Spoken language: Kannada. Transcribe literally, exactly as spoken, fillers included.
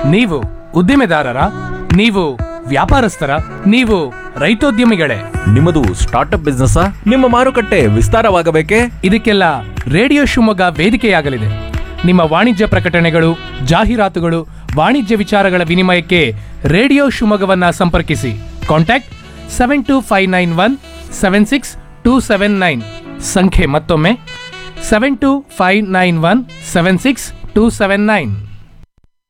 ನೀವು ಉದ್ದಿಮೆದಾರರ, ನೀವು ವ್ಯಾಪಾರಸ್ಥರ, ನೀವು ರೈತೋದ್ಯಮಿಗಳೇ, ನಿಮ್ಮದು ಸ್ಟಾರ್ಟ್ಅಪ್ ಬಿಸ್ನೆಸ್, ನಿಮ್ಮ ಮಾರುಕಟ್ಟೆ ವಿಸ್ತಾರವಾಗಬೇಕೇ? ಇದಕ್ಕೆಲ್ಲ ರೇಡಿಯೋ ಶಿವಮೊಗ್ಗ ವೇದಿಕೆಯಾಗಲಿದೆ. ನಿಮ್ಮ ವಾಣಿಜ್ಯ ಪ್ರಕಟಣೆಗಳು, ಜಾಹೀರಾತುಗಳು, ವಾಣಿಜ್ಯ ವಿಚಾರಗಳ ವಿನಿಮಯಕ್ಕೆ ರೇಡಿಯೋ ಶಿವಮೊಗ್ಗವನ್ನ ಸಂಪರ್ಕಿಸಿ. Contact seven to five nine one seven six two seven nine. ಸಂಖ್ಯೆ ಮತ್ತೊಮ್ಮೆ seven to five nine one seven six two seven nine.